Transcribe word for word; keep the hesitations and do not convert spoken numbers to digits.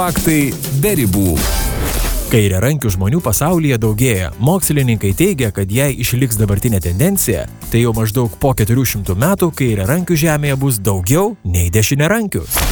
Faktai be ribų. Kairiarankių žmonių pasaulyje daugėja. Mokslininkai teigia, kad jei išliks dabartinė tendencija, tai jau maždaug po keturių šimtų metų kairiarankių žemėje bus daugiau nei dešiniarankių.